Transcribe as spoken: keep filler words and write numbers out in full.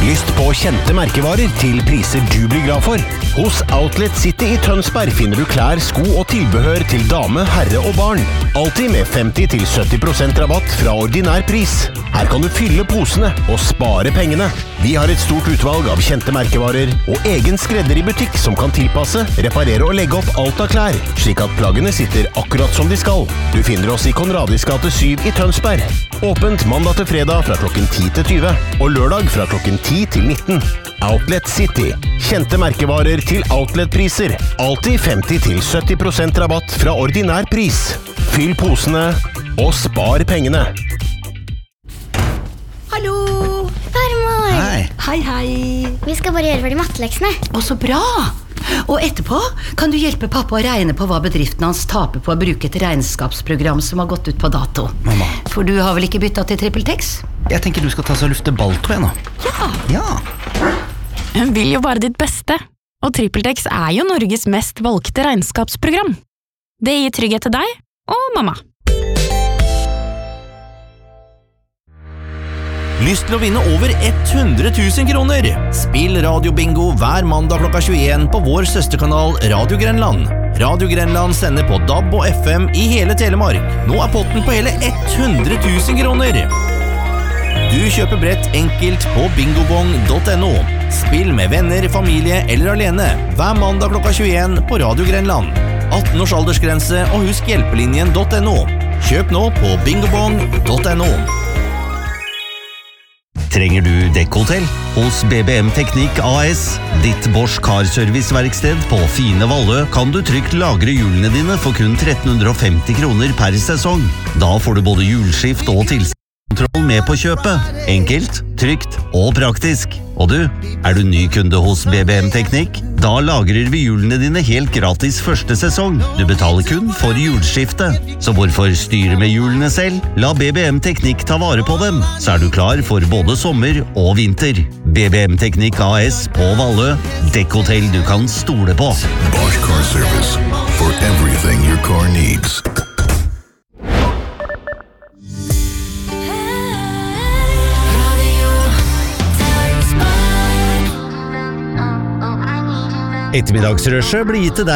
Lyst på kjente merkevarer til priser du blir glad for? Hos Outlet City i Tønsberg finner du klær, sko og tilbehør til dame, herre og barn. Alltid med femti til sytti prosent rabatt fra ordinær pris. Her kan du fylle posene og spare pengene. Vi har et stort utvalg av kjente merkevarer og egen skredder i butikk som kan tilpasse, reparere og legge opp alt av klær, slik at plaggene sitter akkurat som de skal. Du finner oss i Konradis gate syv i Tønsberg. Åpent mandag til fredag fra klokken ti til tyve og lørdag fra klokken ti til nitten. Outlet City. Kjente merkevarer til outletpriser. Alltid femti til sytti prosent rabatt fra ordinær pris. Fyll posene og spar pengene. Hallo! Farmor! Hei! Hei, hei! Vi skal bare gjøre ferdig matteleksene. Å, så bra! Og etterpå kan du hjelpe pappa å regne på hva bedriften hans taper på å bruke et regnskapsprogram som har gått ut på dato. Mamma. For du har vel ikke byttet til TrippelTex? Jeg tenker du skal ta så lufte ballto igjen nå. Ja! Ja! Hun vil jo bare ditt beste, og TrippelTex er jo Norges mest valgte regnskapsprogram. Det gir trygghet til deg og mamma. Lyst til å vinne over hundre tusen kroner? Spill Radio Bingo hver mandag klokka tjueen på vår søsterkanal Radio Grenland. Radio Grenland sender på D A B og F M i hele Telemark. Nå er potten på hele hundre tusen kroner. Du kjøper brett enkelt på bingobong punktum no. Spill med venner, familie eller alene hver mandag klokka tjueen på Radio Grenland. atten års aldersgrense og husk hjelpelinjen punktum no. Kjøp nå på bingobong punktum no. Trenger du dekkhotell? Hos B B M Teknikk A S, ditt Bosch Car-serviceverksted på Fine Vallø, kan du trygt lagre hjulene dine for kun tretten hundre og femti kroner per sesong. Da får du både hjulskift og tilstandskontroll med på kjøpet. Enkelt, trygt og praktisk. Og du, er du ny kunde hos B B M Teknikk? Da lagrer vi hjulene dine helt gratis første sesong. Du betaler kun for hjulskifte. Så hvorfor styre med hjulene selv? La B B M Teknikk ta vare på dem, så er du klar for både sommer og vinter. B B M Teknikk A S på Vallø. Dekkhotell du kan stole på. Bosch Car Service. For everything your car needs. Ettermiddagsrushet blir gitt til deg